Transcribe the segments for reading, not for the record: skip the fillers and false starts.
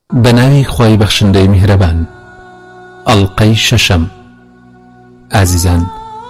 بەناوی خۆی بەخشندەی میهرەبان. ئەڵقەی شەشەم. ئازیزان،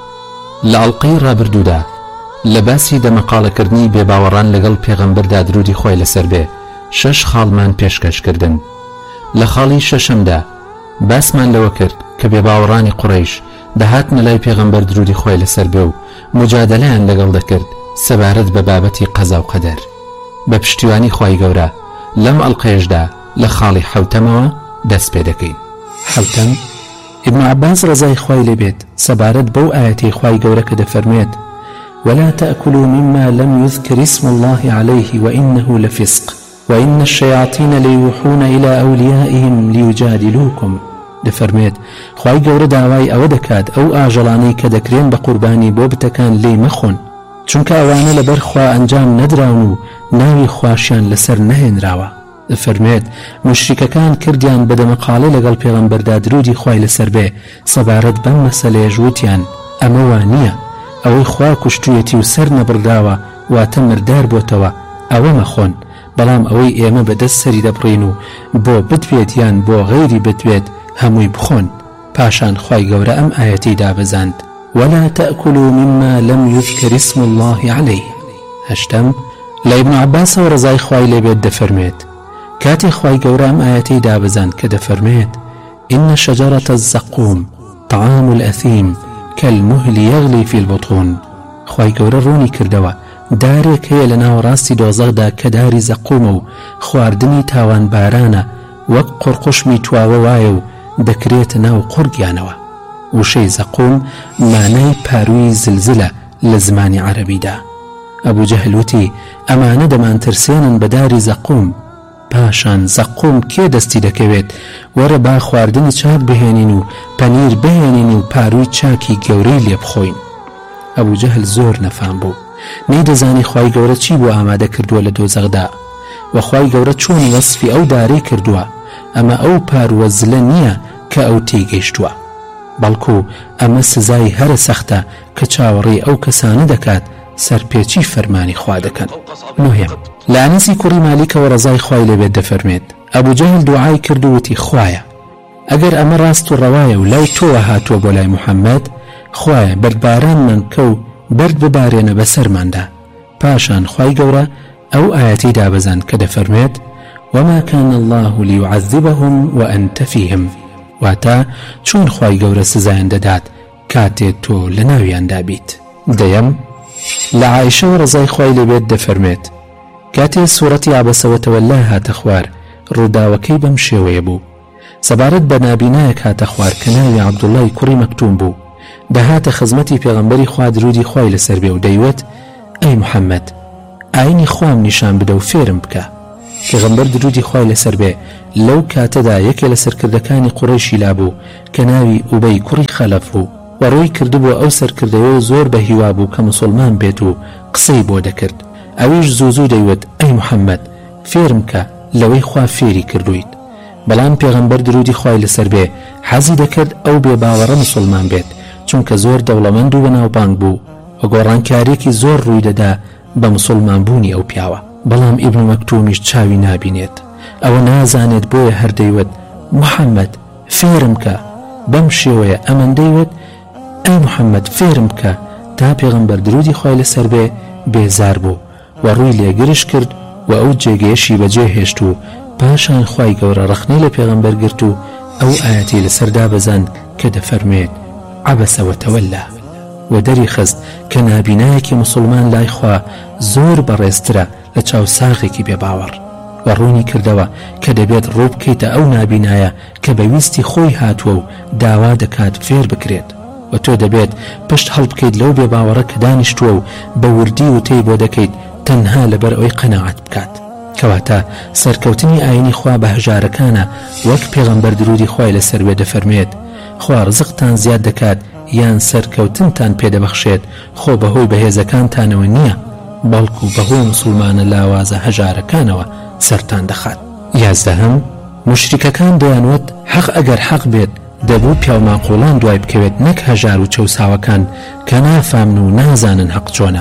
لە ئەڵقەی ڕابردوودا لە باسی دەمەقاڵەکردنی بێباوەڕان لەگەڵ پێغەمبەردا درودی خۆی لەسەر بێ 6 خاڵمان پێشکەشکردن. لە خاڵی شەشەمدا باسمان لەوە کرد کە بێباوەڕانی قوڕەیش دەهاتنە لای پێغەمبەر درودی خۆی لەسەر بێ و مجادلەیان لەگەڵ دەکرد سەبارەت بە بابەتی قەزا و قەدەر. بە پشتیوانی خۆی گەورە لەم ئەڵقەیەشدا لە خاڵی حەوتەمەوە دەست پێ دەکەین. حەوتەم ابن عباس ڕزای خوای لێ بێت سەبارەت بەو ئاەتی خوای گەورە کە دەفەرمێت ولا تأكلوا مما لم يذكر اسم الله عليه وإنه لفسق وإن الشياطين ليوحون إلى أوليائهم ليجادلوكم. دەفەرمێت خوای گەورە داوای ئەوە دەکات ئەو ئاژەڵانەی کە دەکرێن بە قوربانی بۆ بتەکان لێ مەخۆن، چونکە ئەوانە لەبەر خوا ئەنجام نەدراون و ناوی خواشیان لەسەر نەهێنراوە. دەفەرمێت مشریکەکان کردیان بە دەمەقاڵە لەگەڵ پێغەمبەردا درودی خوای لەسەر بێ سەبارەت بەم مەسەلەیەش وتیان ئەمە وان نییە، ئەوەی خوا کوشتوویەتی و سەر نەبڕداوە واتە مردار بۆتەوە ئەوە مەخۆن، بەڵام ئەوەی ئێمە بەدەست سەری دەبڕین و بۆ بتوێت یان بۆ غەیری بتوێت هەمووی بخۆن. پاشان خوای گەورە ئەم ئاەتی دابەزاند ولا تأكلوا مما لم يذكر اسم الله عليه. هەشتم لە ابن عباس و ڕزای خوای لێ بێت دەفەرمێت کاتی خوای گەورە ئەم ئاەتی دابەزاند کە دەفەرمێت إن شجرة الزقوم طعام الأثيم كالمهل يغلي في البطون. خوای گەورە ڕوونی کردەوە دارێک هەیە لە ناوەڕاستی دۆزەخدا کە داری زەقومە و خواردنی تاوان بارانە وەک قڕقوشمی تواوە وایە و دەکرێتە ناو قورگیانەوە. وشەی زەقوم مانای پاروی زلزلە لە زمانی عەرەبیدا. ئەبوو جەهل وتی ئەمانە دەمانترسێنن بە داری زەقوم. پاشان زەقوم کێ دەستی دەکەوێت وەرە با خواردنی چاک بهێنین و پەنیر بهێنین و پاروی چاکی گەورەی لێ بخۆین. ئەبوو جەهل زۆر نەفام بوو، نەیدەزانی خوای گەورە چی بۆ ئامادە کردووە لە دۆزەخدا و خوای گەورە چۆن وەسفی ئەو دارەی کردووە. ئەمە ئەو پاروە زلە نییە کە ئەو تێگەیشتووە، بەڵکو ئەمە سزای هەرە سەختە کە چاوەڕێی ئەو کەسانە دەکات سەرپێچی فەرمانی خوا دەکەن. مهم لە ئەنەسی کوڕی مالیکەوە ڕزای خوای لێبێت دەفەرمێت ئەبوو جەهل دوعای کرد و وتی خوایە ئەگەر ئەمە ڕاست و ڕەوایە و لای تۆوە هاتووە بۆ لای موحەممەد، خوایە بەردبارانمان کە و بەرد ببارێنە بەسەرماندا. پاشان خوای گەورە ئەو ئاەتی دابەزاند کە دەفەرمێت وما كان الله ليعذبهم وأنت فيهم. واتە چۆن خوای گەورە سزایان دەدات کاتێ تۆ لە ناویاندا بیت. دەیەم لە عایشەوە ڕزای خوای لێبێت دەفەرمێت کاتێ سوورەتی عەبەسە وەتەوەلا هاتە خوار ڕووداوەکەی بەم شێوەیە بوو. سەبارەت بە نابینایەک هاتە خوار کە ناوی عەبدوڵڵای کوڕی مەکتوم بوو. دەهاتە خزمەتی پێغەمبەری خوا درودی خوای لەسەر بێ و دەیوت ئەی موحەممەد ئاینی خوام نیشان بدە و فێرم بکە. پێغەمبەر درودی خوای لەسەر بێ لەو کاتەدا یەکێ لە سەرکردەکانی قوڕەیشی لابوو کە ناوی ئوبەی کوڕی خەلەف بوو و ڕووی کردبووە ئەو سەرکردەوە زۆر بە هیوا بوو کە موسڵمان بێت و قسەی بۆ دەکرد. ئەویش زوو دەیوت ئەی موحەممەد فێرم کە لەوەی خوا فێری کردویت. بەڵام پێغەمبەر درودی خوای لەسەر بێ حەزی دەکرد ئەو بێباوەڕە موسڵمان بێت چونکە زۆر دەوڵەمەند و بەناوبانگ بوو و گۆڕانکارێکی زۆر ڕووی دەدا بە موسڵمان بوونی ئەو پیاوە. بەڵام ئیبن مەکتومیش چاوی نابینێت، ئەوە نازانێت بۆیە هەردەیوت موحەممەد فێرم کە. بەم شێوەیە ئەمەن دەیوت ئەی موحەممەد فێرم کە تا پێغەمبەر درودی خوای لەسەر بێ بێزار بوو و ڕووی لێگرش کرد و ئەو جێگەیەشی بەجێ هێشت و پاشان خوای گەورە ڕەخنەی لە پێغەمبەر گرت و ئەو ئاەتی لەسەردا بەزاند کە دەفەرمێت عەبەسە وەتەوەلا و دەری خست کە نابینایەکی موسڵمان لای خوا زۆر بەڕێزترە لە چاو ساغێکی بێباوەڕ و ڕوونی کردەوە کە دەبێت ڕوو بکەیتە ئەو نابینایە کە بەویستی خۆی هاتووە و داوا دەکات فێر بکرێت و تۆ دەبێت پشت هەڵ بکەیت لەو بێباوەڕە کە دانیشتووە و بە وردی و تێی بۆ دەکەیت تەنها لەبەر ئەوەی قەناعەت بکات. کەواتە سەرکەوتنی ئاینی خوا بە هەژارەکانە وەک پێغەمبەر درودی خوای لەسەر بێ دەفەرمێت خوا ڕزقتان زیاد دەکات یان سەرکەوتنتان پێدەبەخشێت خۆ بەهۆی بەهێزەکانتانەوە نییە بەڵکو بەهۆی موسڵمانە لاوازە هەژارەکانەوە سەرتان دەخات. یازدەهەم مشریکەکان دەیانوت حەق ئەگەر حەق بێت دەبوو پیاو ماقوڵان دوای بکەوێت نەک هەژار و چەوساوەکان کە نافامن و نازانن حەق چۆنە.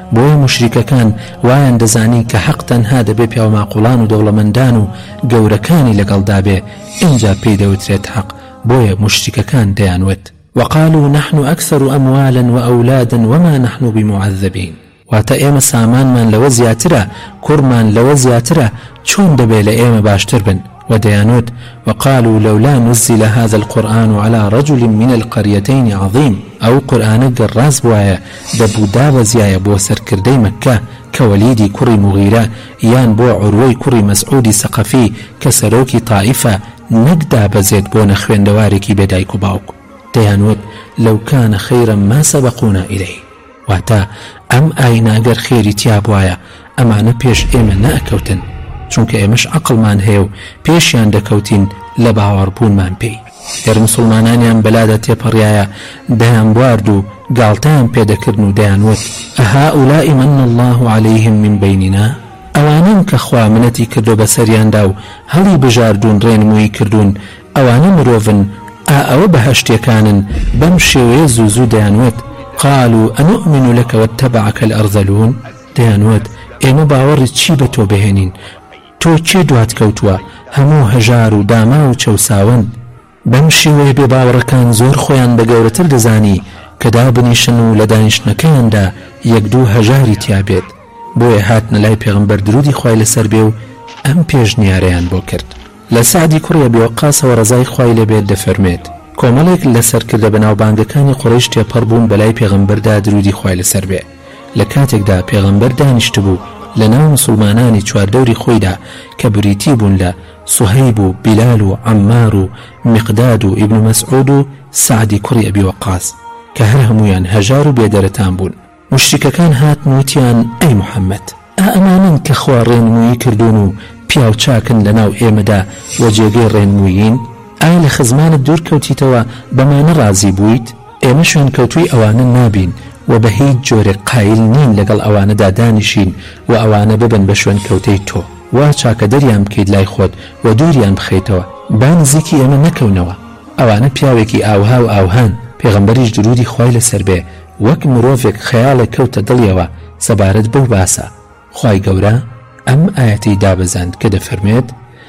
بۆیە مشریکەکان وایان دەزانی کە حەق تەنها دەبێ پیاو ماقوڵان و دەوڵەمەندان و گەورەکانی لەگەڵدا بێ، ئینجا پێی دەوترێت حەق. بۆیە مشریکەکان دەیانوت وقالوا نحن أكثر أموالا وأولادا وما نحن بمعذبين. واتە ئێمە سامانمان لەوە زیاترە، کوڕمان لەوە زیاترە، چۆن دەبێ لە ئێمە باشتر بن؟ وديانوت وقالوا لولا نزل هذا القرآن على رجل من القريتين عظيم. أو قرآن قراز بوايا دبودا وزيايا بو سركردي مكة كوليدي كري مغيرة يان بو عروي كري مسعودي سقفي كسروكي طائفة نقدا بزيد بو نخوين دواركي بدايكو باوكو. ديانوت لو كان خيرا ما سبقونا إليه. واتا أم آينا أجر خيري تيابوايا أما نبيش إيما نأكوتن چونکە ئێمەش عقلمان هەیە و پێشیان دەکەوتین لە باوەڕبوونمان پێی. گەر مسلمانانیان بەلادە تێپەڕیایە دەیان بوارد و گاڵتەیان پێدەکردن و دەیانوت ئەهؤلاء من الله عليهم من بیننا. ئەوانن کە خوا منەتی کردو بەسەریاندا و هەڵی بژاردون ڕێنمووی کردوون، ئەوانە مرۆڤن، ئەوە بەهەشتیەکانن. بەم شێوەیە زوو دەیانوت قالوا أنؤمن لك واتبعك الأرذلون. دەیانوت ئێمە باوەڕی چی بە تۆ بهێنین؟ تۆ چێ دوات کەوتووە؟ هەموو هەژار و داما و چەوساون. بەم شێوەیە بێباوەڕەکان زۆر خۆیان بە گەورەتر دەزانی کە دابنیشن و لە دانیشتنەکەیاندا یەک دوو هەژاری تیابێت. بۆیە هاتنە لای پێغەمبەر درودی خوای لەسەر بێ و ئەم پێشنیارەیان بۆ کرد. لە سعدی کوڕی ئەبی وەقاسەوە ڕەزای خوای لەبێت دەفەرمێت کۆمەڵێک لەسەر کردە بەناوبانگەکانی قوڕەیش تێپەڕ بوون بەلای پێغەمبەردا درودی خوای لەسەر بێ. لە کاتێکدا پێغەمبەر دانیشت بوو لە ناو مسلمانانی چواردەوری خۆیدا کە بریتی بوون لە سوهەیب و بیلال و عەمار و میقداد و ئیبن مەسعود و سعدی کوڕی ئەبی وەقاس کە هەر هەمویان هەژار و بێدەرەتان بوون. مشریکەکان هاتن وتیان ئەی محەممەد، ئەمانن کە خوا ڕێنمووی کردوون و پیاو چاکن لە ناو ئێمەدا وە جێگەی ڕێنموویین؟ ئایا لە خزمانت دوور کەوتیتەوە بەمانە ڕازی بوویت؟ ئێمە شوێن کەوتووی ئەوانە نابین و بە هیچ جۆرێک قایل نین لەگەڵ ئەوانەدا دانیشین و ئەوانە ببن بە شوێن کەوتەی تۆ. وا چاکە دەریان بکەیت لای خۆت و دووریان بخەیتەوە، با نزیکی ئێمە نەکەونەوە. ئەوانە پیاوێکی ئاوها و ئاوهان. پێغەمبەریش درودی خوای لەسەر بێ وەک مرۆڤێک خەیاڵێک کەوتە دڵیەوە سەبارەت بەو باسە. خوای گەورە ئەم ئاەتی دابەزاند کە دەفەرمێت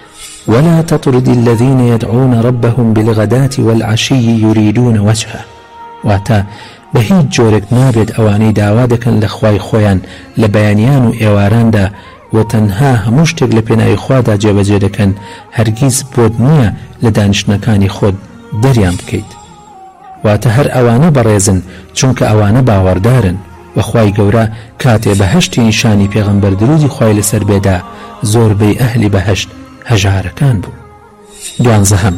ولا تطرد الذين يدعون ربهم بالغداة والعشي يريدون وجهه. واتا بە هیچ جۆرێک نابێت ئەوانەی داوا دەکەن لە خوای خۆیان لە بەیانیان و ئێواراندا و تەنها هەموو شتێک لە پێناوی خوادا جێبەجێ دەکەن، هەرگیز بۆت نییە لە دانیشتنەکانی خۆت دەریان بکەیت. واتە هەر ئەوانە بەڕێزن چونکە ئەوانە باوەڕدارن. و خوای گەورە کاتێ بەهەشتی نیشانی پێغەمبەر درودی خوای لەسەر بێدا زۆربەی ئەهلی بەهەشت هەژارەکان بوو. 12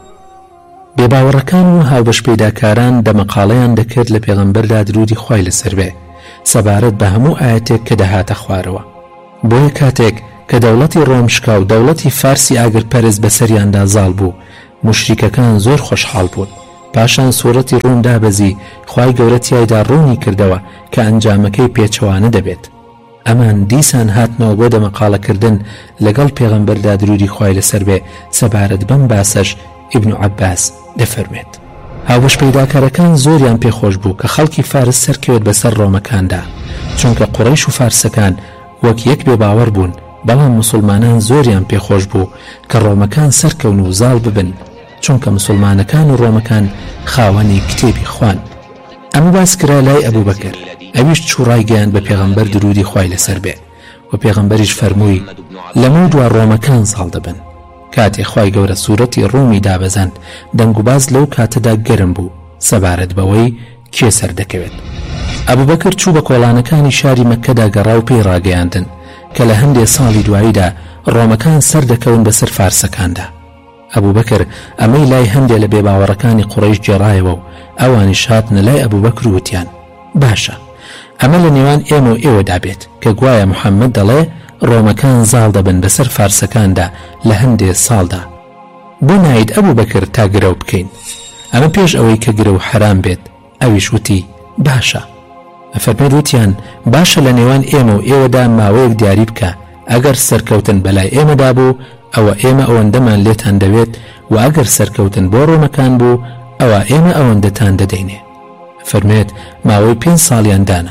بێباوەڕەکان و هاوبەش پەیداکاران دەمەقاڵەیان دەکرد لە پێغەمبەردا درودی خوای لەسەر بێ سەبارەت بە هەموو ئاەتێک کە دەهاتە خوارەوە. بۆیە کاتێک کە دەوڵەتی ڕۆمشکا و دەوڵەتی فارسی ئاگرپەرست بەسەریاندا زاڵ بوو، مشریکەکان زۆر خۆشحاڵ بوون. پاشان سوورەتی ڕوم دابەزی خوای گەورە تیایدا ڕوونی کردەوە کە ئەنجامەکەی پێچەوانە دەبێت. ئەمان دیسان هاتنەوە بۆ دەمەقاڵەکردن لەگەڵ پێغەمبەردا درودی خوای لەسەر بێ سەبارەت بەم باسەش ئیبن عەباس دەفەرمێت هاوبەش پەیداکارەکان زۆریان پێخۆش بوو کە خەڵکی فارس سەرکەوێت بەسەر ڕۆمەکاندا، چونکە قوڕەیش و فارسەکان وەک یەک بێباوەڕ بوون. بەڵام مسلمانان زۆریان پێخۆش بوو کە ڕۆمەکان سەرکەون و زاڵ ببن، چونکە مسلمانەکان و ڕۆمەکان خاوەنی کتێبی خوان. ئەمە باس کرا لای ئەبوو بەکر، ئەویش چوو ڕایگەیان بە پێغەمبەر درودی خوای لەسەر بێ و پێغەمبەریش فەرمووی لەمە دووار ڕۆمەکان زاڵ دەبن. کاتێ خوای گەورە سوورەتی ڕومی دابەزاند دەنگ و باز لەو کاتەدا گەرم بوو سەبارەت بەوەی کێ سەردەکەوێت. ئەبوو بەکر چوو بە کۆڵانەکانی شاری مەککەدا گەڕا و پێی ڕاگەیاندن کە لە هەندێک ساڵی دواییدا ڕۆمەکان سەردەکەون بەسەر فارسەکاندا. ئەبوو بەکر ئەمەی لای هەندێک لە بێباوەڕەکانی قوڕەیش گێڕایەوە و ئەوانیش هاتنە لای ئەبوو بەکر و وتیان باشە ئەمە لە نێوان ئێمە و ئێوەدا بێت کە گوایە محەممەد دەڵێ ڕۆمەکان زاڵ دەبن بەسەر فارسەکاندا لە هەندێک ساڵدا. بۆ نایت ئەبوو بەکر تا گرەو بکەین، ئەمە پێش ئەوەی کە گرە و حرام بێت. ئەویش وتی باشە. ئەفەرمێت وتیان باشە لە نێوان ئێمە و ئێوەدا ماوەیەک دیاری بکە، ئەگەر سەرکەوتن بەلای ئێمەدا بوو ئەوە ئێمە ئەوەندەمان لێتان دەوێت و ئەگەر سەرکەوتن بۆ ڕۆمەکان بوو ئەوە ئێمە ئەوەندەتان دەدەینێ. فەرمێت ماوەی 5 ساڵیان دانا.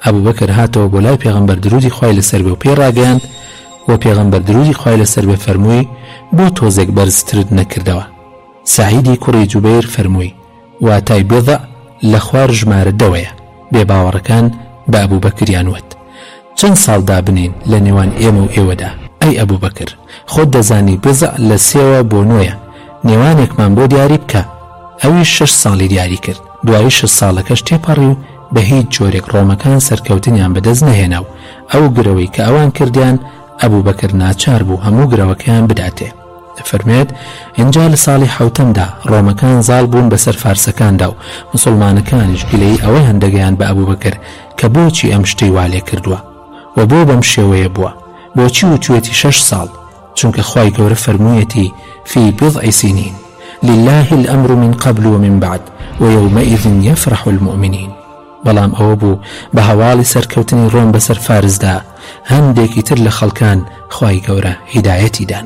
ئەبوو بەکر هاتەوە بۆ لای پێغەمبەر درودی خوای لەسەر بێ و پێڕاگەیاند و پێغەمبەر درودی خوای لەسەر بێ فەرمووی بۆ تۆزێک بەرزترت نەکردەوە. سەعیدی کوڕی جوبەیر فەرمووی واتای بێضە لە خوار ژمارە دەوەیە. بێباوەڕەکان بە ئەبوو بەکریان وت چەند ساڵدا بنین لە نێوان ئێمە و ئێوەدا؟ ئەی ئەبوو بەکر خۆت دەزانی بێزە لە 3 بۆ 9 نێوانێکمان بۆ دیاری بکە. ئەوی 6 ساڵی دیاری کرد. دوای 6 ساڵەکەش تێپەڕی و بە هیچ جۆرێک ڕۆمەکان سەرکەوتنیان بەدەست نەهێنا و ئەو گرەوەی کە ئەوان کردیان ئەبوو بەکر ناچار بوو هەموو گرەوەکەیان بداتێ. دەفەرمێت اینجا لە ساڵی 7دا ڕۆمەکان زاڵ بوون بەسەر فارسەکاندا و موسڵمانەکانیش گلەی ئەوەی هەندەگەیان بە ئەبوو بەکر کە بۆچی ئەم شتەی والێ کردووە و بۆ بەم شێوەیە بووە. بۆچی وتوێتی 6 ساڵ؟ چونکە خوای گەورە فەرموویەتی في بضع سنين لله الأمر من قبل ومن بعد ويومئذ يفرح المؤمنين. بەڵام ئەوە بوو بە هەواڵی سەرکەوتنی ڕۆم بەسەر فارسدا هەندێکی تر لە خەڵکان خوای گەورە هیدایەتی دان.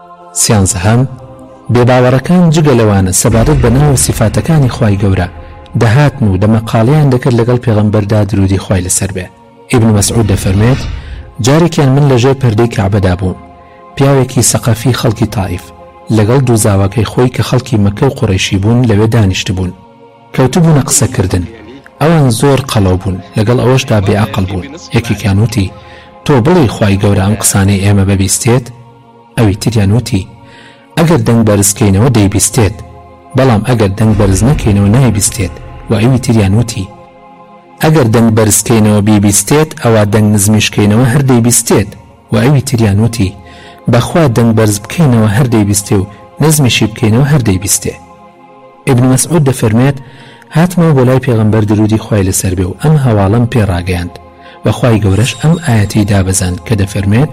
13 بێباوەڕەکان جگە لەوانە سەبارەت بە ناو سیفاتەکانی خوای گەورە دەهاتن و دەمەقاڵیان دەکرد لەگەڵ پێغەمبەردا درودی خوای لەسەر بێ. ئیبن مەسعود دەفەرمێت جارێکیان من لەژێر پەردەی کەعبەدا بووم. پیاوێکی سەقەفی خەڵکی تائیف لەگەڵ دوو زاواکەی خۆی کە خەڵکی مەکە و قوڕەیشی بوون لەوێ دانیشت بوون. کەوتبوونە قسەکردن. ئەوان زۆر قەڵەو بوون لەگەڵ ئەوەشدا بێعەقڵ بوون. یەکێکیان وتی تۆ بڵێ خوای گەورە ئەم قسانەی ئێمە بەبیستێت؟ ئەوی تریان وتی ئەگەر دەنگ بەرزکەینەوە دەیبیستێت بەڵام ئەگەر دەنگ بەرز نەکەینەوە نایبیستێت. و ئەوی تریان وتی ئەگەر دەنگ بەرزکەینەوە بیبیستێت ئەوە دەنگ نزمیشکەینەوە هەر دەیبیستێت. و ئەوی تریان وتی بەخوا دەنگ بەرز بکەینەوە هەر دەیبیستێ و نزمیشی بکەینەوە هەر دەیبیستێ. ئیبن مەسعود دەفەرمێت هاتمەوە بۆ لای پێغەمبەر درودی خوای لەسەر بێ و ئەم هەواڵەم پێڕاگەیاند و خوای گەورەش ئەم ئاەتی دابەزاند کە دەفەرمێت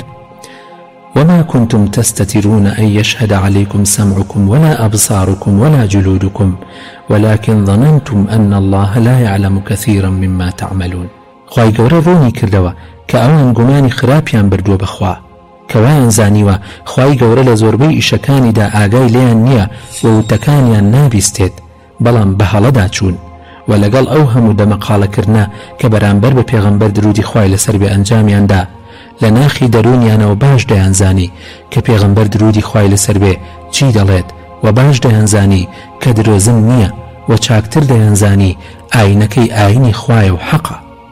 وما كنتم تستترون أن يشهد عليكم سمعكم ولا أبصاركم ولا جلودكم ولكن ظننتم أن الله لا يعلم كثيرا مما تعملون. خوای گەورە ڕوونی کردەوە کە ئەوان گومانی خراپیان بردووە بەخوا کەوایان زانیوە خوای گەورە لە زۆربەی ئیشەکانیدا ئاگای لێیان نییە و وتەکانیان نابیستێت بەڵام بە هەڵەدا چوون و لەگەڵ ئەو هەموو دەمەقاڵەکردنە کە بەرامبەر بە پێغەمبەر درودی خوای لەسەر بێ ئەنجامیاندا لە ناخی دەرونیانەوە باش دەیانزانی کە پێغەمبەر درودی خوای لەسەر بێ چی دەڵێت و باش دەیانزانی کە درۆزن نییە و چاکتر دەیانزانی ئاینەکەی ئاینی خوایە و حەقە.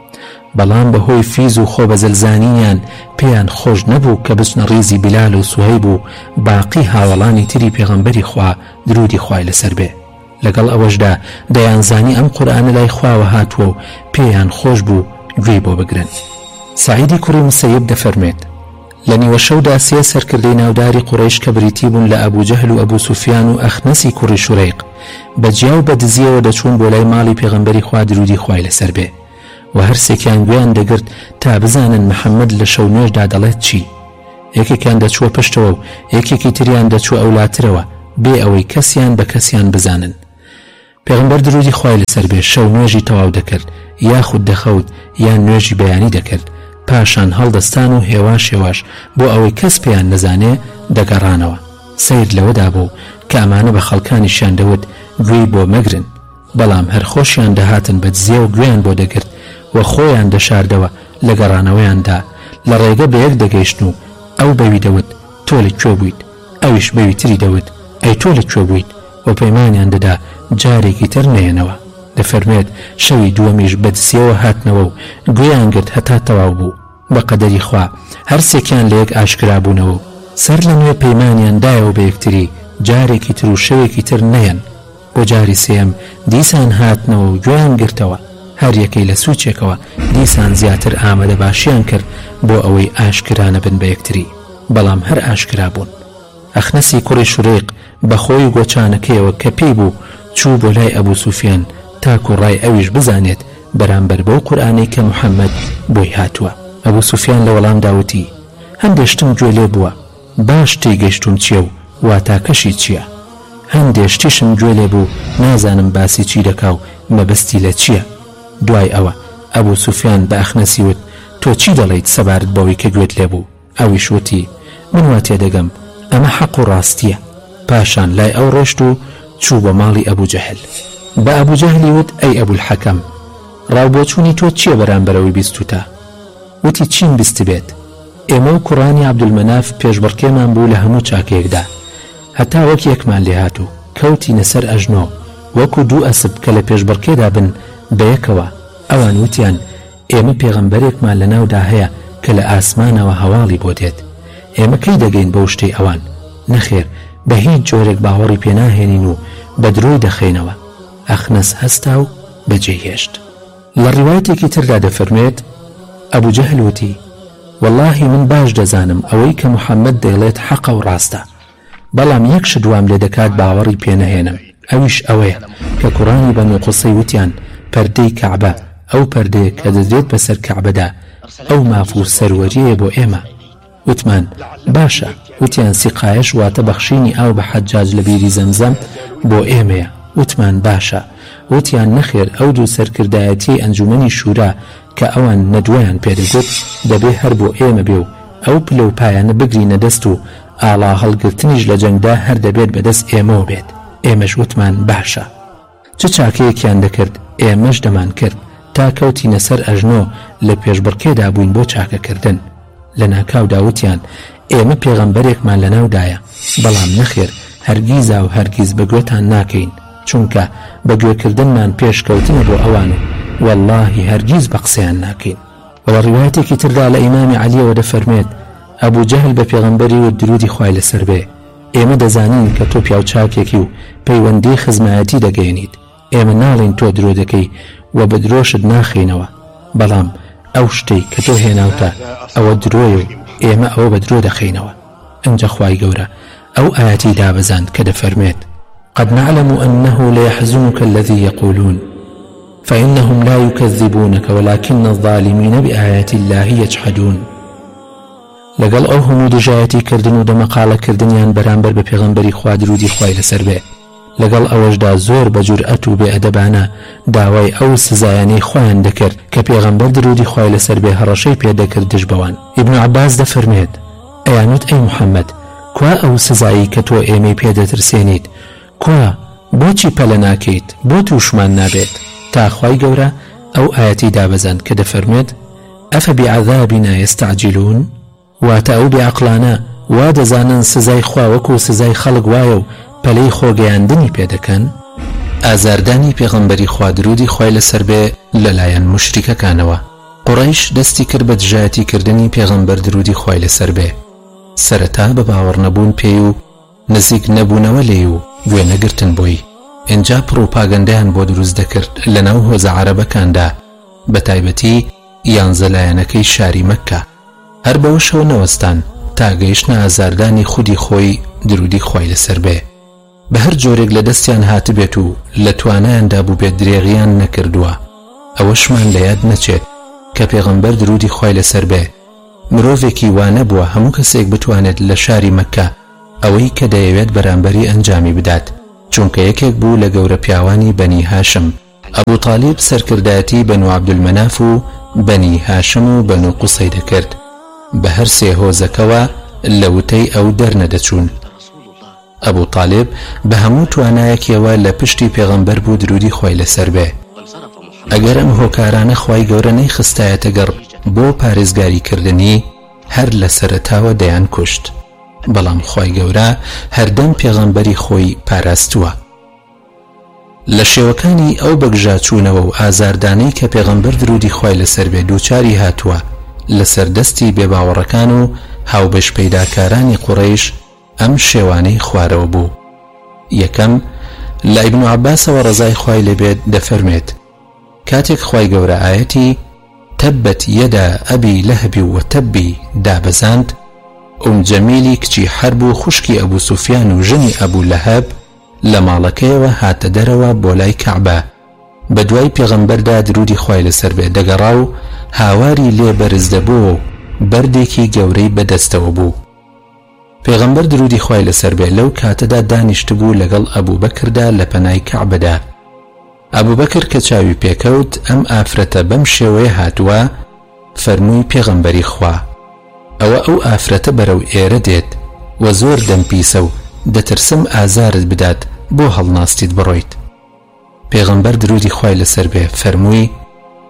بەڵام بەهۆی فیز و خۆ بەزەلزانیان پێیان خۆش نەبوو کە بچنە ڕیزی بیلال و سوهەیب و باقی هاوڵانی تری پێغەمبەری خوا درودی خوای لەسەر بێ. لەگەڵ ئەوەشدا دەیانزانی ئەم قورئانە لای خواوە هاتووە و پێیان خۆش بوو گوێی بۆ بگرن. سعیدی کوڕی مسەیب دەفەرمێت لە نیوە شەودا 3 سەرکردەی ناوداری قوڕەیش کە بریتی بوون لە ئەبوو جەهل و ئەبوو سوفیان و ئەخنەسی کوڕی شوڕەیق بەجیا و بەدزیەوە دەچوون بۆ لای ماڵی پێغەمبەری خوا درودی خوای لەسەر بێ و هەر سێکیان گویان دەگرت تا بزانن محەممەد لە شەو نوێژدا دەڵێت چی. یەکێکیان دەچووە پشتەوە و یەکێکی تریان دەچووە ئەولاترەوە بێ ئەوەی کەسیان بە کەسیان بزانن. پێغەمبەر درودی خوای لەسەر بێ شەو نوێژی تەواو دەکرد یاخود دەخەوت یان نوێژی بەیانی دەکرد پاشان هەڵدەستان و هێواش هێواش بۆ ئەوەی کەس پێیان نەزانێ دەگەڕانەوە. سیر لەوەدا بوو کە ئەمانە بە خەڵکانیشیان دەوت گوێی بۆ مەگرن بەڵام هەر خۆشیان دەهاتن بە دزیە و گوێیان بۆ دەگرت و خۆیان دەشاردەوە لە گەڕانەوەیاندا لە ڕێگە بە یەک دەگەیشتن و ئەو بەوی دەوت تۆ لەکوێ بوویت ئەویش بەوی تری دەوت ئەی تۆ لەکوێ بوویت و پەیمانیان دەدا جارێکی تر نێنەوە. دەفەرمێت شەوی دووەمیش بەدسیەوە هاتنەوە و گوێیان گرت هەتا تەواو بوو. بە قەدەری خوا هەر سێکیان لە یەک ئاشکرا بوونەوە سەر لە نوێ پەیمانیان دایەوە بە یەکتری جارێکی تر و شەوێکی تر نەیەن. بۆ جاری سێم دیسان هاتنەوە و گوێیان گرتەوە هەر یەکەی لە سوچێکەوە دیسان زیاتر ئامادە باشیان کرد بۆ ئەوەی ئاشکرانە بن بە یەکتری بەڵام هەر ئاشکرا بوون. ئەخنەسی کوڕی شوڕیق بەخۆی گۆچانەکەیەوە کە پێی بوو چوو بۆ لای ئەبوو سوفیان تاکو ڕای ئەویش بزانێت بەرامبەر بەو قورئانەی کە محەممەد بۆی هاتووە. ئەبوو سوفیان لە وەڵام داوتی هەندێشتم گوێ لێ بووە باش تێگەیشتوم چییە و واتاکەشی چییە. هەندێشتیشم گوێ لێ بوو نازانم باسی چی دەکا و مەبەستی لە چییە. دوای ئەوە ئەبوو سوفیان بە ئەخنەسی وت تۆ چی دەڵێیت سەبارەت بەوەی کە گوێت لێ بوو؟ ئەویش وتی من وا تێدەگەم ئەمە حەق و ڕاستیە. پاشان لای ئەو ڕۆشت و چوو بە ماڵی ئەبوو جەهل. بە ئەبوو جەهلی وت ئەی ئەبوو الحەکەم ڕاوبۆچوونی تۆ چییە بەرامبەرەوەی بیستوتە؟ وتی چین بیست بێت؟ ئێمە و کوڕانی عەبدولمەناف پێشبڕکێمان بوو لە هەموو چاکەیەکدا، هەتا وەک یەکمان لێ هاتوو کەوتینە سەر ئەژنۆ وەکو دوو ئەسپ کە لە پێشبڕکێدا بن بەیەکەوە. ئەوان وتیان ئێمە پێغەمبەرێکمان لەناودا هەیە کە لە ئاسمانەوە هەواڵی بۆ دێت، ئێمە کەی دەگەین بەو شتەی ئەوان؟ نەخێر، بە هیچ جۆرێک باوەڕی پێناهێنین و بە درۆی دەخەینەوە. ئەخنەس هەستا و بەجێهێشت. لە ڕیوایەتێکی تردا دەفەرمێت ئەبوو جەهل وتی واللهی من باش دەزانم ئەوەی کە موحەممەد دەیڵێت حەقە و ڕاستە، بەڵام یەک شت وام لێ دەکات باوەڕی پێنەهێنم، ئەویش ئەوەیە کە کوڕانی بەنو قوسەی وتیان پەردەی کەعبە ئەو پەردەیە کە دەدرێت بەسەر کەعبەدا ئەو ماف و سەروەریەیە بۆ ئێمە. وتمان باشە، وتیان سیقایەش واتە بەخشینی ئاو بە حەجاج لە بیری زەمزەم بۆ ئێمەیە. وتمان باشە، وتیان نەخێر، ئەو دوو سەرکردایەتی ئەنجومەنی شورا کە ئەوان نەدوایان پێدەگوت دەبێ هەر بۆ ئێمە بێ و ئەو پلە و پایانە بگرینە دەست و ئاڵا هەڵگرتنیش لە جەنگدا هەر دەبێت بەدەست ئێمەوە بێت. ئێمەش وتمان باشە. چ چاکەیەکیان دەکرد ئێمەش دەمان کرد تا کەوتینە سەر ئەژنۆ لە پێشبڕکێدا بووین بۆ چاکەکردن. لە ناکاودا وتیان ئێمە پێغەمبەرێکمان لەناودایە، بەڵام نەخێر، هەرگیزا و هەرگیز بەگوێتان ناکەین، چونکە بەگوێکردنمان پێشکەوتنە بۆ ئەوان و واللهی هەرگیز بە قسەیان ناکەین. وڵە ڕیوایەتێکی تردا لە ئیمامی عەلیەوە دەفەرمێت ئەبوو جەهل بە پێغەمبەری و درودی خوای لەسەر بێ ئێمە دەزانین کە تۆ پیاو چاکێکی و پەیوەندی خزمایەتی دەگەێنیت، ئێمە ناڵین تۆ درۆ دەکەی و بە درۆشت ناخینەوە، بەڵام ئەو شتەی کە تۆ هێناوتە ئەوە درۆیە و ئێمە ئەوە بە درۆ دەخینەوە. ئەنجە خوای گەورە ئەو ئاەتی دابەزاند کە دەفەرمێت قد نعلم أنه ليحزنك الذي يقولون فإنهم لا يكذبونك ولكن الظالمين بآيات الله يجحدون. لەگەڵ ئەو هەموو دژایەتی کردن و دەمەقالە کردنیان بەرامبەر بە پێغەمبەری خوا درودی خوای لەسەر بێ، لەگەڵ ئەوەشدا زۆر بە جورئەت و بێئەدەبانە داوای ئەو سزایانەی خۆیان دەکرد کە پێغەمبەر درودی خوای لەسەر بێ هەڕەشەی پێدەکرد دژ بەوان. ئیبن عەباس دەفەرمێت ئەیانوت ئەی موحەممەد، کوا ئەو سزایی کە تۆ ئێمەی پێدەترسێنیت؟ کوا بۆچی پەلە ناکەیت؟ بۆ تووشمان نابێت؟ تا خوای گەورە ئەو ئاەتی دابەزاند کە دەفەرمێت ئەفەبیعەذابینا یەستەعجیلون، واتە ئەو بێعەقڵانە وا دەزانن سزای خوا وەکو سزای خەڵک وایە و پەلەی خۆگەیاندنی پێدەکەن. ئازاردانی پێغەمبەری خوا درودی خوای لەسەر بێ لەلایەن موشریکەکانەوە. قوڕەیش دەستی کرد بە دژایەتی کردنی پێغەمبەر درودی خوای لەسەر بێ، سەرەتا بە باوەڕ نەبوون پێی و نزیک نەبوونەوە لێی و گوێ نەگرتن بۆی. ئینجا پرۆپاگەندەیان بۆ دروست دەکرد لەناو هۆزە عەرەبەکاندا، بە تایبەتی یانزەلایەنەکەی شاری مەککە، هەر بەوە شەو نەوەستان تا گەیشتنە ئازاردانی خودی خۆی درودی خوای لەسەر بێ. بە هەر جۆرێک لە دەستیان هاتبێت و لە توانایاندا بوو بێت درێغیان نەکردووە. ئەوەشمان لە یاد نەچێت کە پێغەمبەر درودی خوای لەسەر بێ مرۆڤێکی وانە بووە هەموو کەسێک بتوانێت لە شاری مەککە ئەوەی کە دەیەوێت بەرامبەری ئەنجامی بدات، چونکە یەکێک بوو لە گەورە پیاوانی بەنی هاشم. ئەبوو تالیب سەرکردایەتی بەنو عەبدولمەناف و بەنی هاشم و بەنو قوسەی دەکرد، بە هەر سێ هۆزەکەوە لە وتەی ئەو دەرنەدەچوون. ئەبوو تالیب بە هەموو توانایەکیەوە لە پشتی پێغەمبەر بوو درودی خوای لەسەر بێ. ئەگەر ئەم هۆکارانە خوای گەورە نەیخستایەتە گەڕ بۆ پارێزگاریکردنی هەر لە سەرەتاوە دەیان کوشت، بەڵام خوای گەورە هەردەم پێغەمبەری خۆی پاراستووە. لە شێوەکانی ئەو بەگژاچوونەوە و ئازاردانەی کە پێغەمبەر درودی خوای لەسەر بێ دووچاری هاتووە لەسەر دەستی بێباوەڕەکان و هاوبەش پەیداکارانی قوڕەیش ئەم شێوانەی خوارەوە بوو. یەکەم لە ئیبن عەباسەوە ڕەزای خوای لێبێت دەفەرمێت کاتێک خوای گەورە ئاەتی تەبەت یەدا ئەبی لەهەبی و تەبی دابەزاند، جەمیلی کچی حەرب و خوشکی ئەبوو سوفیان و ژنی ئەبوو لەهەب لە ماڵەکەیەوە هاتە دەرەوە بۆ لای کەعبە، بە دوای پێغەمبەردا درودی خوای لەسەر بێ دەگەڕا و هاواری لێ بەرز دەبووە و بەردێکی گەورەی بەدەستەوە بوو. پێغەمبەر درودی خوای لەسەر بێ لەو کاتەدا دانیشتبوو لەگەڵ ئەبوو بەکردا لە پەنای کەعبەدا. ئەبوو بەکر کە چاوی پێکەوت ئەم ئافرەتە بەم شێوەیە هاتووە، فەرمووی پێغەمبەری خوا ئەوە ئەو ئافرەتە بەرەو ئێرە دێت و زۆر دەمپیسە و دەترسم ئازارت بدات بۆ هەڵناستیت بڕۆیت. پێغەمبەر درودی خوای لەسەر بێ فەرمووی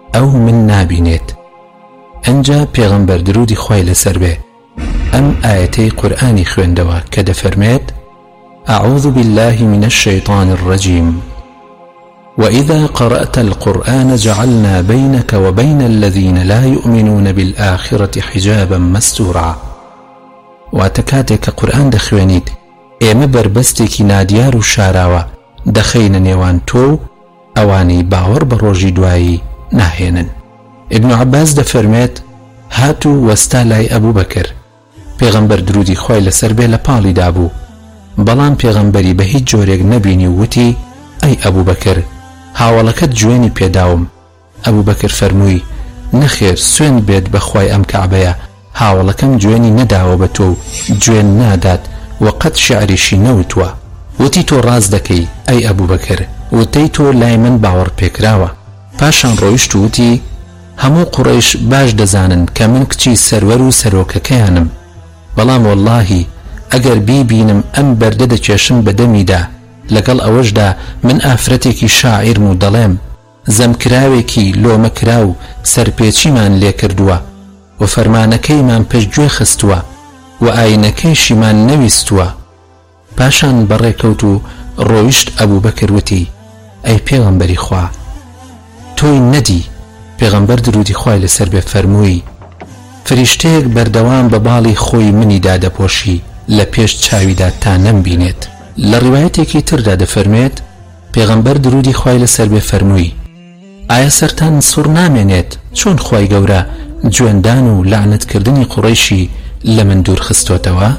ئەو من نابینێت. ئەنجا پێغەمبەر درودی خوای لەسەر بێ ئەم ئاەتەی قورئانی خوێندەوە کە دەفەرمێت أعوذ بالله من الشيطان الرجيم وإذا قرأت القرآن جعلنا بينك وبين الذين لا يؤمنون بالآخرة حجابا مستورا. واتكاتك قرآن دخوانيت ئێمە بربەستێکی نادیار و شاراوە دەخەینە نێوان تۆ ئەوانەی باوەڕ بە ڕۆژی دوایی ناهێنن. ابن عباس دەفەرمێت هاتوو وەستا لای ئەبوو بەکر. پێغەمبەر درودی خوای لەسەر بێ لە پاڵی دابوو، بەڵام پێغەمبەری بە هیچ جۆرێک نەبینی و وتی ئەی ئەبوو بەکر هاوڵەکەت جوێنی پێداوم. ئەبوو بەکر فەرمووی نەخێر سوێن بێت بە خوای ئەم کەعبەیە، هاوڵەکەم جوێنی نەداوە بە تۆ جوێن نادات وەقەت شیعریشی نەوتوە. وتی تۆ ڕاز دەکەی ئەی ئەبوو بەکر، وتەی تۆ لای من باوەڕ پێکراوە. پاشان ڕۆیشت و وتی هەموو قوڕەیش باش دەزانن کە من کچی سەروەر و سەرۆکەکەیانم، بەڵام وەڵڵاهی ئەگەر بیبینم ئەم بەردە دەکێشم بە دەمیدا لەگەڵ ئەوەشدا من ئافرەتێکی شاعیرم و دەڵێم زەمکراوێکی لۆمەکرا و سەرپێچیمان لێ کردووە و فەرمانەکەیمان پشتگوێ خستووە و ئاینەکەیشیمان نەویستووە. پاشان بەڕێکەوت و ڕۆیشت ئەبوو بەکر وتی ئەی پێغەمبەری خوا تۆی نەدی. پێغەمبەر درودی خوای لەسەر بێ فەرمووی فریشتەیەک بەردەوام بە باڵی خۆی منیدا دەپۆشی لە پێش چاویدا تا نەمبینێت. لە ڕیوایەتێکی تردا دەفەرمێت پێغەمبەر درودی خوای لەسەر بێ فەرمووی ئایا سەرتان سوڕ نامێنێت چۆن خوای گەورە جوێندان و لعنەتکردنی قوڕەیشی لە من دوور خستۆتەوە؟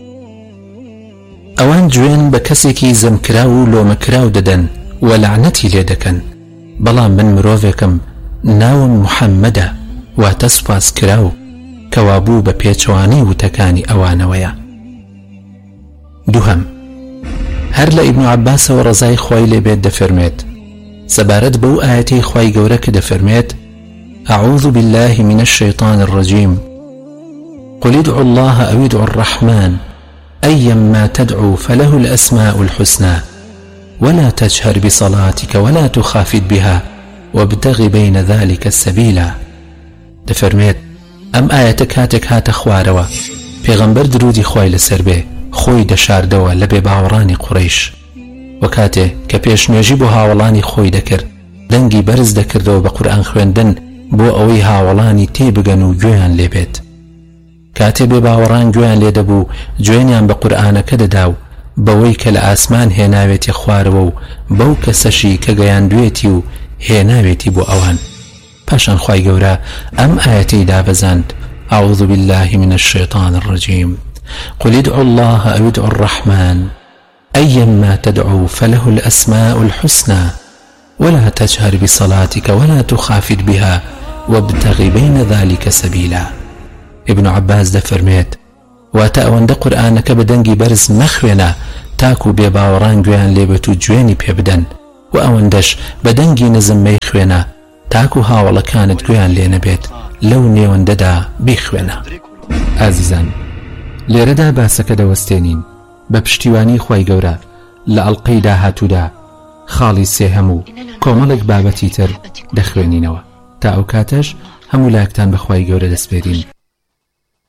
ئەوان جوێن بە کەسێکی زەمکرا و لۆمەکراو دەدەن و لعنەتی لێ دەکەن، بەڵام من مرۆڤێکم ناوم محەممەدە واتە سوپاس کراو کەوابوو بە پێچوانەی وتەکانی ئەوانەوەیە. دووهەم هەر لە ئیبن عەباسەوە ڕەزای خوای لێبێت دەفەرمێت سەبارەت بەو ئاەتەی خوای گەورە کە دەفەرمێت أعوذ بالله من الشيطان الرجيم قل ادعوا الله أو ادعوا الرحمن أيما تدعوا فله الأسماء الحسنى ولا تجهر بصلاتك ولا تخافت بها وابتغ بين ذلك السبيل. دەفەرمێت ئەم ئاەتە کاتێک هاتە خوارەوە پێغەمبەر درودی خوای لەسەر بێ خۆی دەشاردەوە لە بێباوەڕانی قوڕەیش، و کاتێ کە پێشنوێژی بۆ هاوڵانی خۆی دەکرد دەنگی بەرز دەکردەوە بە قورئان خوێندن بۆ ئەوەی هاوڵانی تێبگەن و گوێیان لێبێت. کاتێ بێباوەڕان گوێیان لێ دەبوو گوێنیان بە قورئانەکە دەدا و بەوەی کە لە ئاسمان هێناوێتی خوارەوە و بەو کەسەشی کە گەیاندوێتی و هێناوێتی بۆ ئەوان. پاشان خوای گەورە ئەم ئاەتەی دابەزاند أعوذ بالله من الشيطان الرجيم قل ادعوا الله أو ادعوا الرحمن أيما تدعوا فله الأسماء الحسنى ولا تجهر بصلاتك ولا تخافت بها وابتغ بين ذلك سبيلا. ابن عباس دەفەرمێت واتە ئەوەندە قورئانەکە بە دەنگی بەرز مەخوێنە تاکو بێباوەڕان گوێیان لێبێت و گوێنی پێ بدەن، و ئەوەندەش بە دەنگی نزم مەیخوێنە تاکو هاوڵەکانت گوێیان لێ نەبێت لەو نێوەندەدا بیخوێنە. ئازیزان لێرەدا باسەکە دەوەستێنین بە پشتیوانی خوای گەورە لە ئەڵقەی داهاتوودا خاڵی سێهەم و کۆمەڵێک بابەتی تر دەخوێنینەوە. تا ئەو کاتەش هەموو لایەکتان بە خوای گەورە دەسپێرین.